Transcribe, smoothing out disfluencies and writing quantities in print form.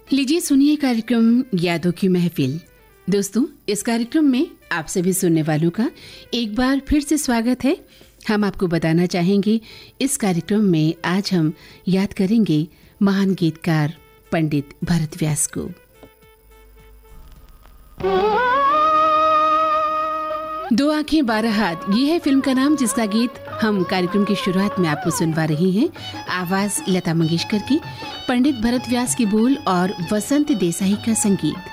लीजिए सुनिए कार्यक्रम यादों की महफिल। दोस्तों, इस कार्यक्रम में आप सभी सुनने वालों का एक बार फिर से स्वागत है। हम आपको बताना चाहेंगे इस कार्यक्रम में आज हम याद करेंगे महान गीतकार पंडित भरत व्यास को। दो आंखें बारह हाथ, ये है फिल्म का नाम, जिसका गीत हम कार्यक्रम की शुरुआत में आपको सुनवा रहे हैं। आवाज लता मंगेशकर की, पंडित भरत व्यास की बोल और वसंत देसाई का संगीत।